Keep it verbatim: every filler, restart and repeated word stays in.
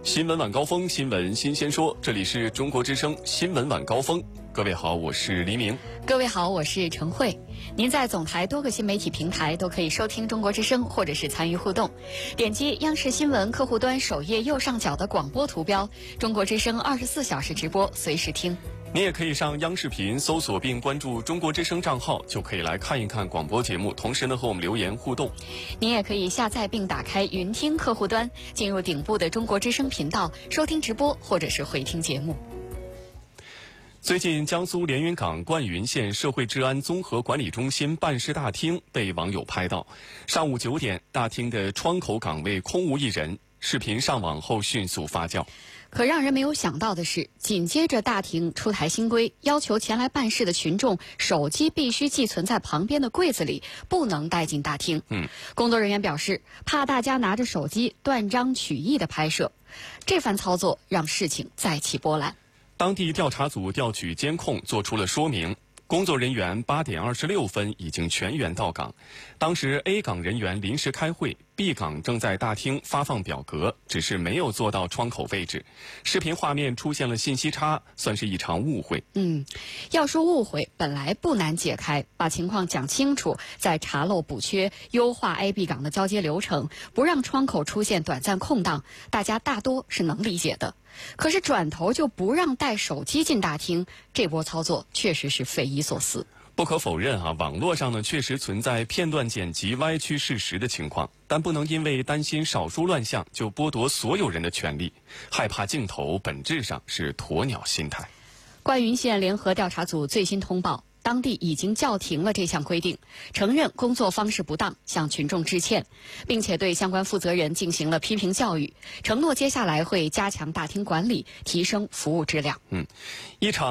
新闻晚高峰，新闻新鲜说，这里是中国之声新闻晚高峰。各位好，我是黎明。 各位好，我是陈慧。您在总台多个新媒体平台都可以收听中国之声，或者是参与互动。点击央视新闻客户端首页右上角的广播图标，中国之声二十四小时直播，随时听。 你也可以上央视频搜索并关注中国之声账号，就可以来看一看广播节目，同时呢和我们留言互动。 您也可以下载并打开云听客户端，进入顶部的中国之声频道，收听直播或者是回听节目。 最近，江苏连云港灌云县社会治安综合管理中心办事大厅被网友拍到，上午九点，大厅的窗口岗位空无一人。视频上网后迅速发酵。 可让人没有想到的是，紧接着大厅出台新规，要求前来办事的群众手机必须寄存在旁边的柜子里，不能带进大厅。 嗯， 工作人员表示，怕大家拿着手机断章取义的拍摄，这番操作让事情再起波澜。 当地调查组调取监控，做出了说明。工作人员八点二十六分已经全员到岗，当时 A 岗人员临时开会 ，B 岗正在大厅发放表格，只是没有做到窗口位置。视频画面出现了信息差，算是一场误会。 嗯，要说误会，本来不难解开，把情况讲清楚，再查漏补缺，优化 A、B 岗的交接流程，不让窗口出现短暂空档，大家大多是能理解的。可是转头就不让带手机进大厅，这波操作确实是匪夷所思。 不可否认啊，网络上呢确实存在片段剪辑歪曲事实的情况，但不能因为担心少数乱象就剥夺所有人的权利。害怕镜头本质上是鸵鸟心态。 灌云县联合调查组最新通报，当地已经叫停了这项规定，承认工作方式不当，向群众致歉，并且对相关负责人进行了批评教育，承诺接下来会加强大厅管理，提升服务质量。 嗯，一场